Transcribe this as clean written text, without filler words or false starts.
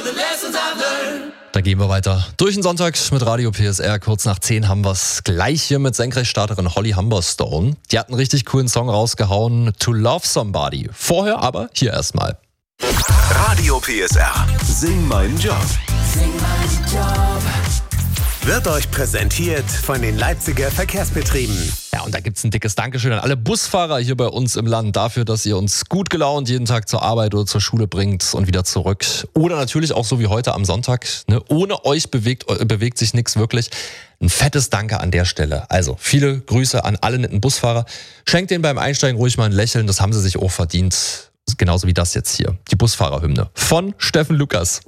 Da gehen wir weiter durch den Sonntag mit Radio PSR. Kurz nach 10 haben wir es gleich hier mit Senkrechtstarterin Holly Humberstone. Die hat einen richtig coolen Song rausgehauen, To Love Somebody. Vorher aber hier erstmal. Radio PSR. Sing meinen Job. Sing meinen Job. Wird euch präsentiert von den Leipziger Verkehrsbetrieben. Ja, und da gibt's ein dickes Dankeschön an alle Busfahrer hier bei uns im Land dafür, dass ihr uns gut gelaunt jeden Tag zur Arbeit oder zur Schule bringt und wieder zurück. Oder natürlich auch so wie heute am Sonntag. Ne? Ohne euch bewegt sich nichts wirklich. Ein fettes Danke an der Stelle. Also viele Grüße an alle netten Busfahrer. Schenkt denen beim Einsteigen ruhig mal ein Lächeln, das haben sie sich auch verdient. Genauso wie das jetzt hier. Die Busfahrerhymne von Steffen Lukas.